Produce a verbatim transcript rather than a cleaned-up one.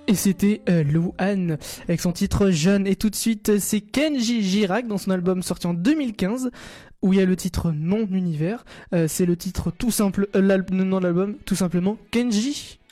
Et c'était euh, Louane avec son titre Jeune. Et tout de suite, c'est Kenji Girac dans son album sorti en deux mille quinze où il y a le titre Non Univers. Euh, c'est le titre tout simple, euh, le nom de l'album, tout simplement Kenji.